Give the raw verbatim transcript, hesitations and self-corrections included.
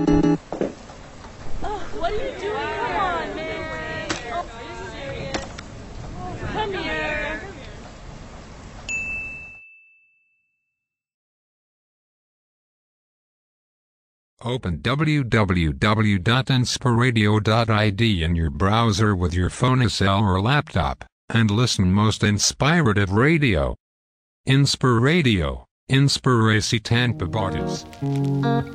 Oh, what are you doing? Come on, man. Oh, are you serious? Come here. Open w w w dot inspiradio dot I D in your browser with your phone, cell or laptop, and listen most inspirative radio. Inspiradio, Inspiracy Tampa Borders.